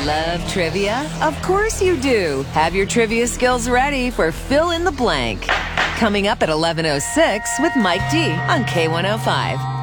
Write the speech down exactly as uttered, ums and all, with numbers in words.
Love trivia? Of course you do. Have your trivia skills ready for Fill in the Blank. Coming up at eleven oh six with Mike D on K one oh five.